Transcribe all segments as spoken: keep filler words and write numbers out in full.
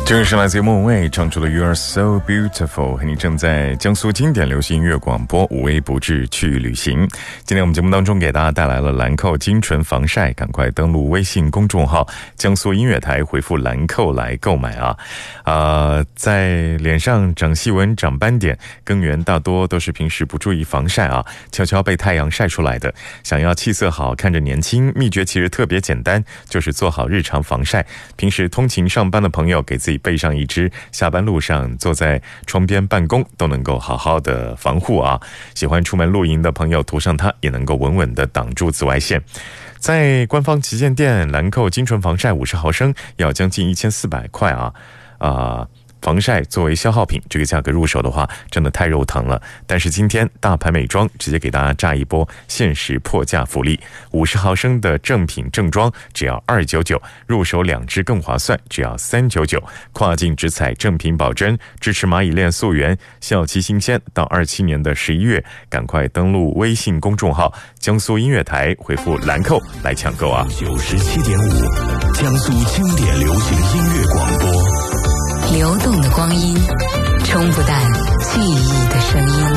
这是来自莫文蔚唱出了 You Are So Beautiful， 和你正在江苏经典流行音乐广播无微不至去旅行。今天我们节目当中给大家带来了兰蔻精纯防晒，赶快登录微信公众号江苏音乐台，回复兰蔻来购买啊！呃，在脸上长细纹、长斑点，根源大多都是平时不注意防晒啊，悄悄被太阳晒出来的。想要气色好、看着年轻，秘诀其实特别简单，就是做好日常防晒。平时通勤上班的朋友，给自己备上一支，下班路上坐在窗边办公都能够好好的防护啊。喜欢出门露营的朋友涂上它，也能够稳稳的挡住紫外线。在官方旗舰店，兰蔻精纯防晒五十毫升要将近一千四百块啊啊、呃！防晒作为消耗品，这个价格入手的话真的太肉疼了。但是今天大牌美妆直接给大家炸一波限时破价福利，五十毫升的正品正装只要二百九十九，入手两支更划算，只要三百九十九。跨境直采正品保真，支持蚂蚁链溯源，效期新鲜到二七年的十一月，赶快登录微信公众号江苏音乐台，回复兰蔻来抢购啊！ 九十七点五，江苏经典流行音乐广播。 流动的光阴，冲不淡记忆的声音。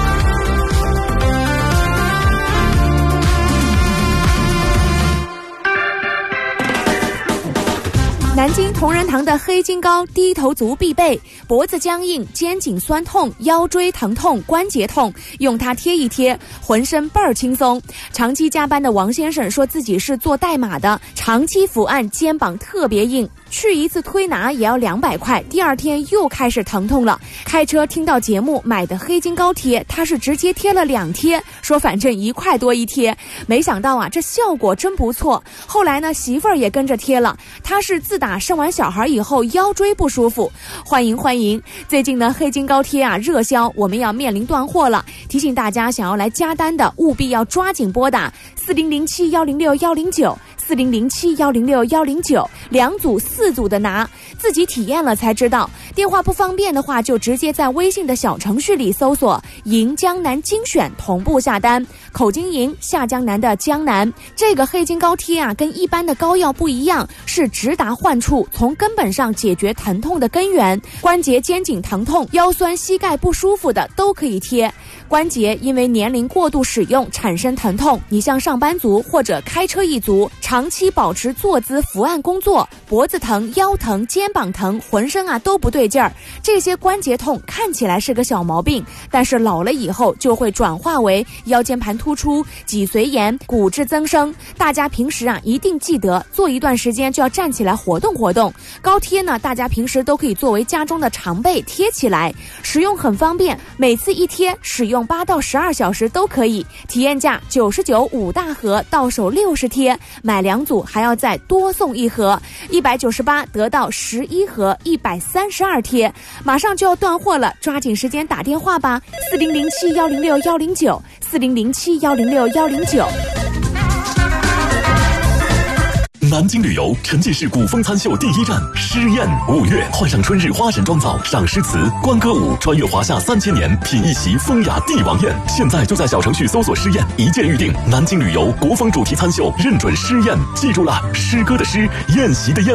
南京同仁堂的黑金膏低头族必备，脖子僵硬、肩颈酸痛、腰椎疼痛、关节痛，用它贴一贴，浑身倍儿轻松。长期加班的王先生说自己是做代码的，长期伏案，肩膀特别硬，去一次推拿也要两百块，第二天又开始疼痛了。开车听到节目买的黑金膏贴，他是直接贴了两贴，说反正一块多一贴。没想到啊，这效果真不错。后来呢，媳妇儿也跟着贴了，他是自打生完小孩以后腰椎不舒服。欢迎欢迎！最近呢，黑金膏贴啊热销，我们要面临断货了。提醒大家，想要来加单的，务必要抓紧拨打四零零七幺零六幺零九。四零零七幺零六幺零九，两组四组的拿，自己体验了才知道。电话不方便的话，就直接在微信的小程序里搜索银江南精选，同步下单。口金银，下江南的江南。这个黑金膏贴啊，跟一般的膏药不一样，是直达患处，从根本上解决疼痛的根源。关节、肩颈疼痛、腰酸、膝盖不舒服的都可以贴。关节因为年龄过度使用产生疼痛，你像上班族或者开车一族，长期保持坐姿伏案工作，脖子疼、腰疼、肩膀疼，浑身啊都不对劲儿。这些关节痛看起来是个小毛病，但是老了以后就会转化为腰间盘突出、脊髓炎、骨质增生。大家平时啊一定记得做一段时间就要站起来活动活动。膏贴呢，大家平时都可以作为家中的常备贴起来，使用很方便，每次一贴使用八到十二小时都可以。体验价九十九五大盒，到手六十贴，买两组还要再多送一盒，一百九十八得到十一盒，一百三十二贴。马上就要断货了，抓紧时间打电话吧，四零零七幺零六幺零九，四零零七幺零六幺零九。 南京旅游沉浸式古风餐秀第一站诗宴，五月换上春日花神妆造，赏诗词、观歌舞，穿越华夏三千年，品一席风雅帝王宴。现在就在小程序搜索诗宴，一键预定。南京旅游国风主题餐秀，认准诗宴，记住了，诗歌的诗，宴席的宴。